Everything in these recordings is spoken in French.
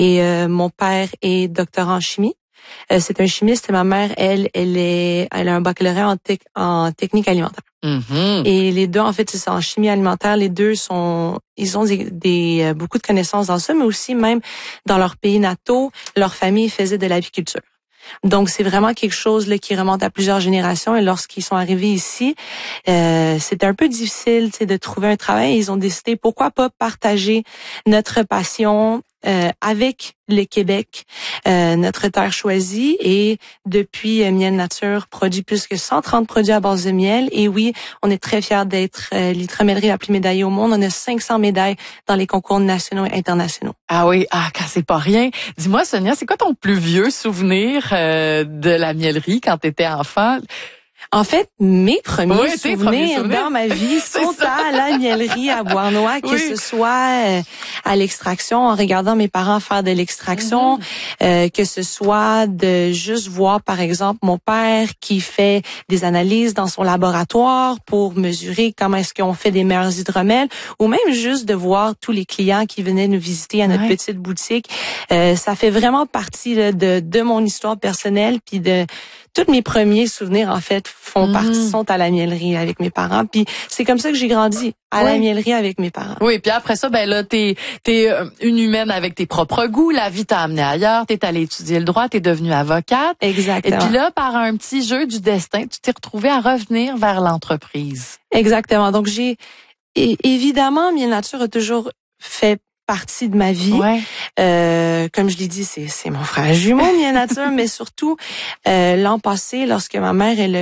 Et mon père est doctorant en chimie. C'est un chimiste et ma mère, elle a un baccalauréat en technique alimentaire. Mm-hmm. Et les deux, en fait, c'est ça, en chimie alimentaire, les deux ils ont beaucoup de connaissances dans ça, mais aussi même dans leur pays nataux, leur famille faisait de l'apiculture. Donc, c'est vraiment quelque chose là qui remonte à plusieurs générations. Et lorsqu'ils sont arrivés ici, c'était un peu difficile, de trouver un travail. Ils ont décidé, pourquoi pas partager notre passion avec le Québec, notre terre choisie. Et depuis, Miel Nature produit plus que 130 produits à base de miel. Et oui, on est très fiers d'être l'hydromellerie la plus médaillée au monde. On a 500 médailles dans les concours nationaux et internationaux. Ah oui, quand c'est pas rien. Dis-moi, Sonia, c'est quoi ton plus vieux souvenir de la mielerie quand tu étais enfant? En fait, mes premiers souvenirs dans ma vie sont à la mielerie à Beauharnois, que ce soit à l'extraction, en regardant mes parents faire de l'extraction, que ce soit de juste voir, par exemple, mon père qui fait des analyses dans son laboratoire pour mesurer comment est-ce qu'on fait des meilleurs hydromels, ou même juste de voir tous les clients qui venaient nous visiter à notre petite boutique. Ça fait vraiment partie là, de mon histoire personnelle, puis de tous mes premiers souvenirs, en fait, sont à la mielerie avec mes parents. Puis c'est comme ça que j'ai grandi, à la mielerie avec mes parents. Oui, puis après ça, ben là, t'es une humaine avec tes propres goûts. La vie t'a amené ailleurs. T'es allée étudier le droit, t'es devenue avocate. Exactement. Et puis là, par un petit jeu du destin, tu t'es retrouvée à revenir vers l'entreprise. Exactement. Donc évidemment, Miel Nature a toujours fait partie de ma vie. Comme je l'ai dit, c'est mon frère jumeau, Miel Nature, mais surtout l'an passé, lorsque ma mère elle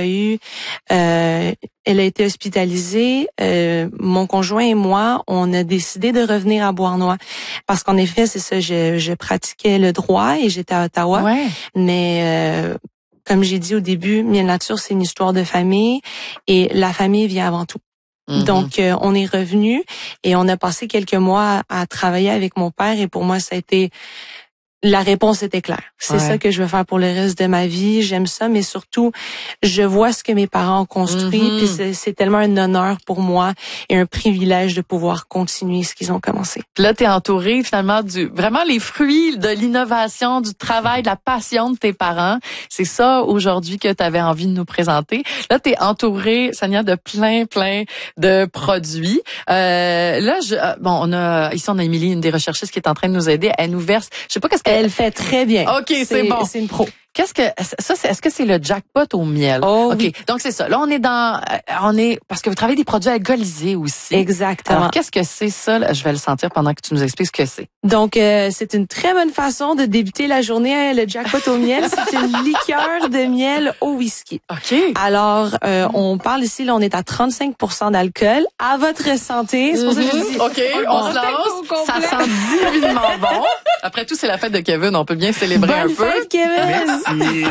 a été hospitalisée, mon conjoint et moi, on a décidé de revenir à Beauharnois parce qu'en effet, c'est ça, je pratiquais le droit et j'étais à Ottawa, mais comme j'ai dit au début, Miel Nature, c'est une histoire de famille et la famille vient avant tout. Donc, on est revenu et on a passé quelques mois à travailler avec mon père et pour moi, ça a été... La réponse était claire. C'est ça que je veux faire pour le reste de ma vie. J'aime ça, mais surtout, je vois ce que mes parents ont construit. Puis c'est tellement un honneur pour moi et un privilège de pouvoir continuer ce qu'ils ont commencé. Puis là, t'es entourée finalement vraiment les fruits de l'innovation, du travail, de la passion de tes parents. C'est ça aujourd'hui que tu avais envie de nous présenter. Là, t'es entourée, Sonia, de plein de produits. On a Émilie, une des recherchistes qui est en train de nous aider. Elle nous verse, je sais pas qu'est-ce Elle fait très bien. OK, c'est bon. C'est une pro. Est-ce que c'est le jackpot au miel? Oh, OK. oui. Donc, c'est ça. Là, parce que vous travaillez des produits alcoolisés aussi. Exactement. Alors, qu'est-ce que c'est ça? Là? Je vais le sentir pendant que tu nous expliques ce que c'est. Donc, c'est une très bonne façon de débuter la journée, le jackpot au miel. C'est une liqueur de miel au whisky. OK. Alors, on parle ici, là, on est à 35% d'alcool. À votre santé. C'est pour ça que je dis. OK, on se lance. Ça sent divinement bon. Après tout, c'est la fête de Kevin. On peut bien célébrer un peu. Bonne fête, Kevin! Merci.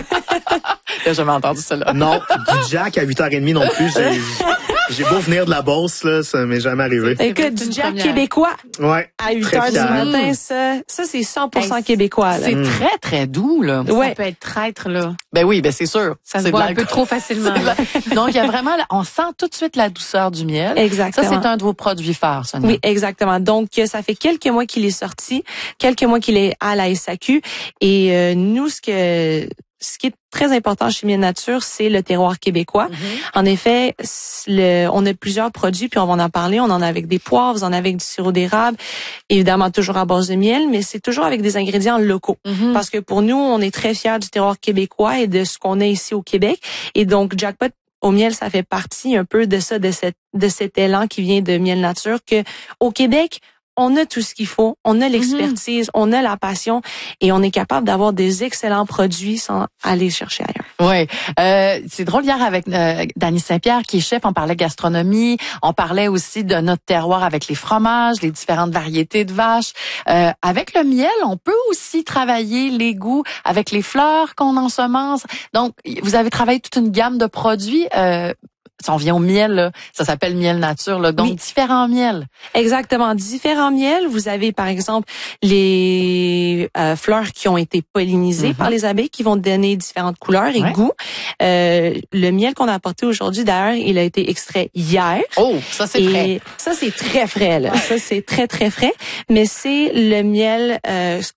T'as jamais entendu cela? Non, du Jack à 8h30 non plus. J'ai beau venir de la Beauce, là, ça m'est jamais arrivé. Écoute, du Jack québécois. Ouais. À 8h du matin, ça c'est 100% québécois, là. C'est très, très doux, là. Ça peut être traître, là. Ben oui, c'est sûr. Ça se voit un peu trop facilement. Donc, il y a vraiment, on sent tout de suite la douceur du miel. Exactement. Ça, c'est un de vos produits phares, Sonia. Oui, exactement. Donc, ça fait quelques mois qu'il est sorti, quelques mois qu'il est à la SAQ. Et nous, ce qui est très important chez Miel Nature, c'est le terroir québécois. En effet, on a plusieurs produits, puis on va en parler. On en a avec des poivres, on en a avec du sirop d'érable, évidemment toujours à base de miel, mais c'est toujours avec des ingrédients locaux. Parce que pour nous, on est très fiers du terroir québécois et de ce qu'on a ici au Québec. Et donc, Jackpot au miel, ça fait partie un peu de ça, de cet élan qui vient de Miel Nature, que au Québec, on a tout ce qu'il faut, on a l'expertise, on a la passion et on est capable d'avoir des excellents produits sans aller chercher ailleurs. Oui, c'est drôle, hier avec Dany Saint-Pierre qui est chef, on parlait gastronomie, on parlait aussi de notre terroir avec les fromages, les différentes variétés de vaches. Avec le miel, on peut aussi travailler les goûts avec les fleurs qu'on ensemence. Donc, vous avez travaillé toute une gamme de produits. Si on vient au miel, là, ça s'appelle Miel Nature, là, donc différents miels. Exactement, différents miels. Vous avez par exemple les fleurs qui ont été pollinisées par les abeilles qui vont donner différentes couleurs et goûts. Le miel qu'on a apporté aujourd'hui, d'ailleurs, il a été extrait hier. Oh, ça c'est frais. Ça c'est très frais là. Ça c'est très très frais, mais c'est le miel